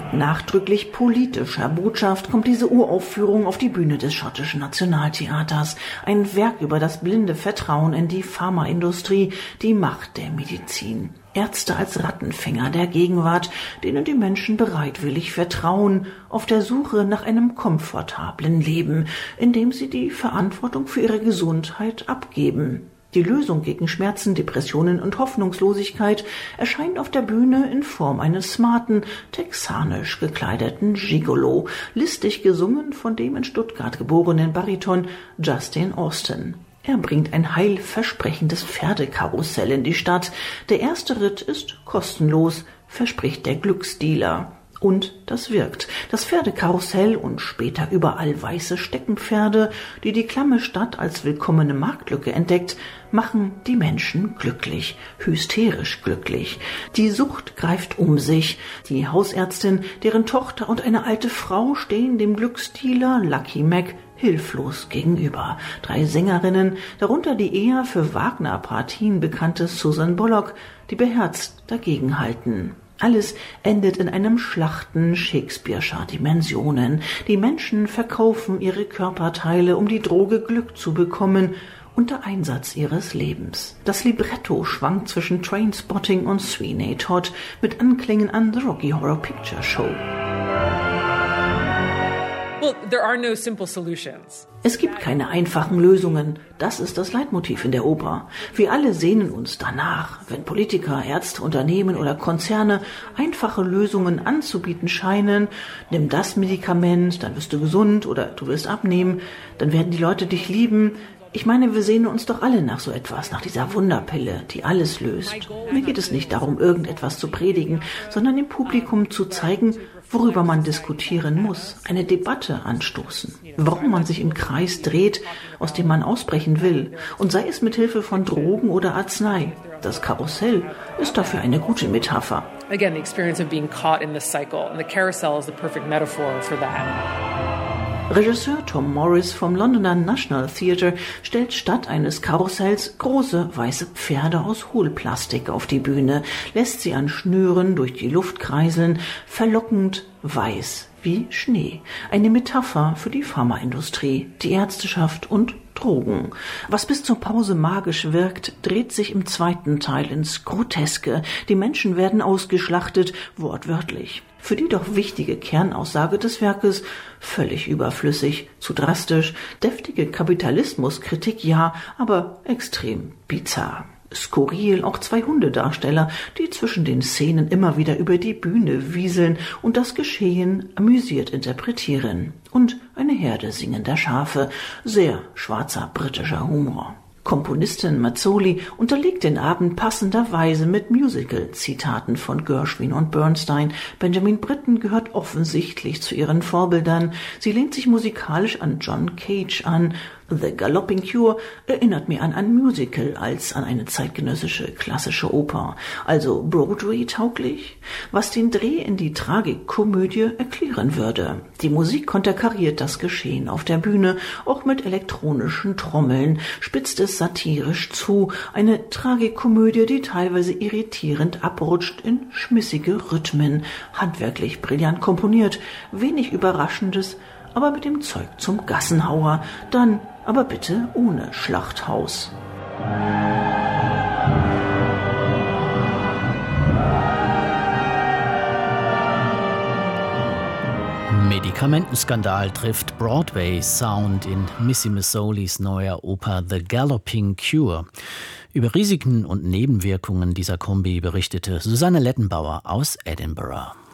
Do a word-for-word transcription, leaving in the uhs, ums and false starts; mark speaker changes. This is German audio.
Speaker 1: Mit nachdrücklich politischer Botschaft kommt diese Uraufführung auf die Bühne des schottischen Nationaltheaters. Ein Werk über das blinde Vertrauen in die Pharmaindustrie, die Macht der Medizin. Ärzte als Rattenfänger der Gegenwart, denen die Menschen bereitwillig vertrauen, auf der Suche nach einem komfortablen Leben, in dem sie die Verantwortung für ihre Gesundheit abgeben. Die Lösung gegen Schmerzen, Depressionen und Hoffnungslosigkeit erscheint auf der Bühne in Form eines smarten, texanisch gekleideten Gigolo, listig gesungen von dem in Stuttgart geborenen Bariton Justin Austin. Er bringt ein heilversprechendes Pferdekarussell in die Stadt. Der erste Ritt ist kostenlos, verspricht der Glücksdealer. Und das wirkt. Das Pferdekarussell und später überall weiße Steckenpferde, die die klamme Stadt als willkommene Marktlücke entdeckt, machen die Menschen glücklich, hysterisch glücklich. Die Sucht greift um sich. Die Hausärztin, deren Tochter und eine alte Frau stehen dem Glücksdealer Lucky Mac hilflos gegenüber. Drei Sängerinnen, darunter die eher für Wagner-Partien bekannte Susan Bullock, die beherzt dagegenhalten. Alles endet in einem Schlachten Shakespeare'scher Dimensionen. Die Menschen verkaufen ihre Körperteile, um die Droge Glück zu bekommen, unter Einsatz ihres Lebens. Das Libretto schwankt zwischen Trainspotting und Sweeney Todd mit Anklängen an The Rocky Horror Picture Show.
Speaker 2: Well, there are no simple solutions.
Speaker 1: Es gibt keine einfachen Lösungen. Das ist das Leitmotiv in der Oper. Wir alle sehnen uns danach, wenn Politiker, Ärzte, Unternehmen oder Konzerne einfache Lösungen anzubieten scheinen. Nimm das Medikament, dann wirst du gesund oder du wirst abnehmen, dann werden die Leute dich lieben. Ich meine, wir sehnen uns doch alle nach so etwas, nach dieser Wunderpille, die alles löst. Mir geht es nicht darum, irgendetwas zu predigen, sondern dem Publikum zu zeigen, worüber man diskutieren muss, eine Debatte anstoßen, warum man sich im Kreis dreht, aus dem man ausbrechen will, und sei es mit Hilfe von Drogen oder Arznei. Das Karussell ist dafür eine gute Metapher.
Speaker 2: Again, the experience of being caught in this cycle, and the carousel is the perfect metaphor for that.
Speaker 1: Regisseur Tom Morris vom Londoner National Theatre stellt statt eines Karussells große weiße Pferde aus Hohlplastik auf die Bühne, lässt sie an Schnüren durch die Luft kreiseln, verlockend weiß wie Schnee. Eine Metapher für die Pharmaindustrie, die Ärzteschaft und Drogen. Was bis zur Pause magisch wirkt, dreht sich im zweiten Teil ins Groteske. Die Menschen werden ausgeschlachtet, wortwörtlich. Für die doch wichtige Kernaussage des Werkes völlig überflüssig, zu drastisch, deftige Kapitalismuskritik ja, aber extrem bizarr. Skurril auch zwei Hundedarsteller, die zwischen den Szenen immer wieder über die Bühne wieseln und das Geschehen amüsiert interpretieren. Und eine Herde singender Schafe, sehr schwarzer britischer Humor. Komponistin Mazzoli unterlegt den Abend passenderweise mit Musical-Zitaten von Gershwin und Bernstein. Benjamin Britten gehört offensichtlich zu ihren Vorbildern. Sie lehnt sich musikalisch an John Cage an. The Galloping Cure erinnert mehr an ein Musical als an eine zeitgenössische klassische Oper. Also Broadway-tauglich, was den Dreh in die Tragikkomödie erklären würde. Die Musik konterkariert das Geschehen auf der Bühne, auch mit elektronischen Trommeln, spitzt es satirisch zu. Eine Tragikkomödie, die teilweise irritierend abrutscht in schmissige Rhythmen, handwerklich brillant komponiert, wenig Überraschendes, aber mit dem Zeug zum Gassenhauer, dann aber bitte ohne Schlachthaus.
Speaker 3: Medikamentenskandal trifft Broadway-Sound in Missy Massolis neuer Oper The Galloping Cure. Über Risiken und Nebenwirkungen dieser Kombi berichtete Susanne Lettenbauer aus Edinburgh.